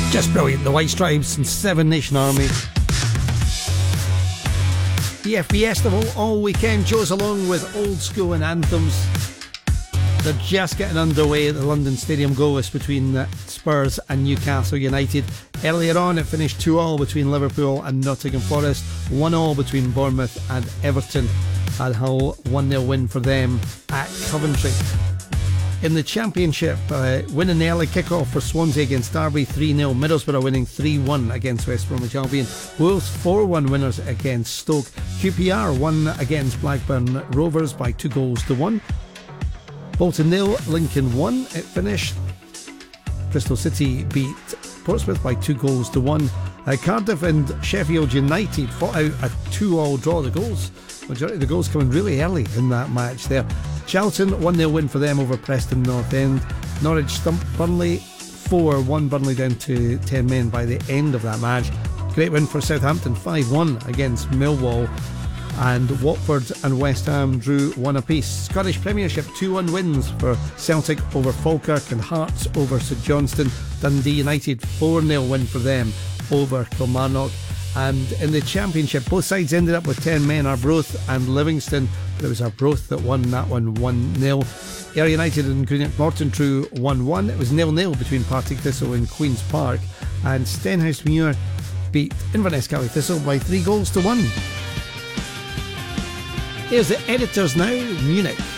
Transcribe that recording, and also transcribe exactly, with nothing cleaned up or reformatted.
Just brilliant. The White Stripes and Seven Nation Army. The F B Festival all weekend. Joe's along with Old School and Anthems. They're just getting underway at the London Stadium Goals between Spurs and Newcastle United. Earlier on it finished two all between Liverpool and Nottingham Forest, one all between Bournemouth and Everton. Had Hull one nil win for them at Coventry. In the Championship, uh, winning the early kick-off for Swansea against Derby three nil. Middlesbrough winning three one against West Bromwich Albion. Wolves four one winners against Stoke. Q P R won against Blackburn Rovers by two goals to one. Bolton nil, Lincoln one. It finished. Bristol City beat Portsmouth by two goals to one. Uh, Cardiff and Sheffield United fought out a two all draw. The goals, majority of the goals coming really early in that match there. Charlton one nil win for them over Preston North End. Norwich stumped Burnley four one. Burnley down to ten men by the end of that match. Great win for Southampton five one against Millwall. And Watford and West Ham drew one apiece. Scottish Premiership two one wins for Celtic over Falkirk and Hearts over St Johnstone. Dundee United four nil win for them over Kilmarnock. And in the Championship, both sides ended up with ten men, Arbroath and Livingston, but it was Arbroath that won that one one nil. Ayr United and Greenock Morton drew one one. It was nil nil between Partick Thistle and Queen's Park, and Stenhousemuir beat Inverness County Thistle by three goals to one. Here's the Editors now, Munich.